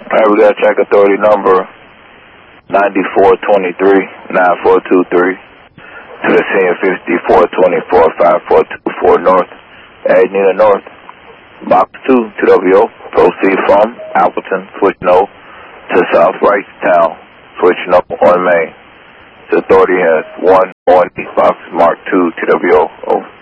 Alright, we got check authority number 9423-9423 to the scene 5424-5424 North, Agnina North, Box 2, TWO. Proceed from Appleton, switch no to South Wrightstown, switch no on Main. The authority has 1 on box marked 2, TWO. Over.